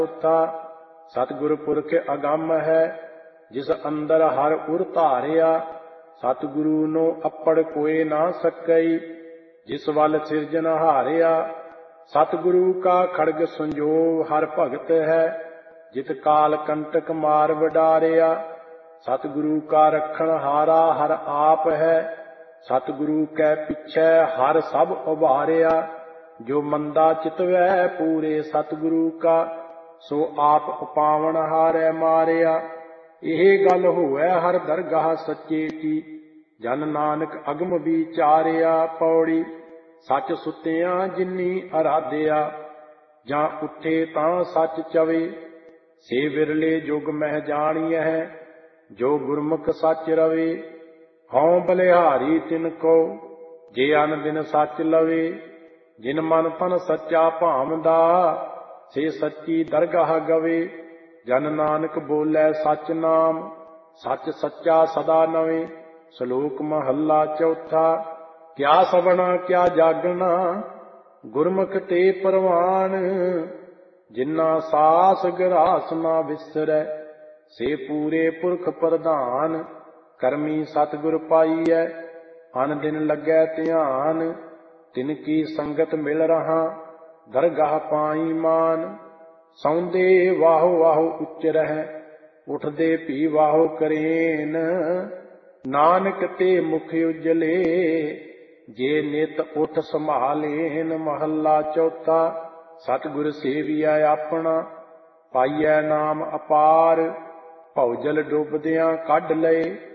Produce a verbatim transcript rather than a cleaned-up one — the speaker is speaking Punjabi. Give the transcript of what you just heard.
चौथा सतगुर पुरख अगम है, जिस अंदर हर उर धारिया। सतगुरु नो अपड़ कोई ना सकई, जिस वल सिरजन हारिया। सतगुरु का खड़ग संजोग हर भगत है, जित काल कंटक मार वडारिया। सतगुरु का रखण हारा हर आप है, सतगुरु कै पिछै हर सब उभारिया। जो मंदा चितवै पूरे सतगुरु का, सो आप उपावण हारै मारिया। ਇਹ ਗੱਲ ਹੋਵੈ ਹਰ ਦਰਗਾਹ ਸੱਚੇ ਕੀ, ਜਨ ਨਾਨਕ ਅਗਮ ਵਿਚਾਰਿਆ। ਪੌੜੀ ਸੱਚ ਸੁੱਤਿਆਂ ਜਿਨੀ ਅਰਾਧਿਆ, ਜਾਂ ਉੱਠੇ ਤਾਂ ਸੱਚ ਚਵੇ। ਸੇ ਵਿਰਲੇ ਜੁਗ ਮਹਿ ਜਾਣੀਐ, ਜੋ ਗੁਰਮੁਖ ਸੱਚ ਰਵੇ। ਹਉ ਬਲਿਹਾਰੀ ਤਿਨ ਕੋ, ਜੇ ਅਨ ਦਿਨ ਸੱਚ ਲਵੇ। ਜਿਨ ਮਨ ਤਨ ਸੱਚਾ ਭਾਵਦਾ, ਸੇ ਸੱਚੀ ਦਰਗਾਹ ਗਵੇ। ਜਨ ਨਾਨਕ ਬੋਲੇ ਸਚ ਨਾਮ, ਸੱਚ ਸੱਚਾ ਸਦਾ ਨਵੇਂ। ਸ਼ਲੋਕ ਮਹੱਲਾ ਚੌਥਾ। ਕਿਆ ਸਵਣਾ ਕਿਆ ਜਾਗਣਾ, ਗੁਰਮੁਖ ਤੇ ਪ੍ਰਵਾਨ। ਜਿਨਾ ਸਾਸ ਗਰਾਸ ਨਾ ਵਿਸਰੈ, ਸੇ ਪੂਰੇ ਪੁਰਖ ਪ੍ਰਧਾਨ। ਕਰਮੀ ਸਤਿਗੁਰ ਪਾਈਐ, ਅਨ ਦਿਨ ਲੱਗੈ ਧਿਆਨ। ਤਿਨ ਕੀ ਸੰਗਤ ਮਿਲ ਰਹਾ, ਦਰਗਾਹ ਪਾਈ ਮਾਨ। ਸੌਂਦੇ ਵਾਹੋ ਵਾਹੋ ਉੱਚ ਰਹਿ, ਉੱਠਦੇ ਭੀ ਵਾਹੋ ਕਰੇਨ। ਨਾਨਕ ਤੇ ਮੁਖ ਉਜਲੇ, ਜੇ ਨਿਤ ਉੱਠ ਸੰਭਾਲੇਨ। ਮਹੱਲਾ ਚੌਥਾ। ਸਤਿਗੁਰ ਸੇਵੀਐ ਆਪਣਾ, ਪਾਈਐ ਨਾਮ ਅਪਾਰ। ਭਉਜਲ ਡੁੱਬਦਿਆਂ ਕੱਢ ਲਏ,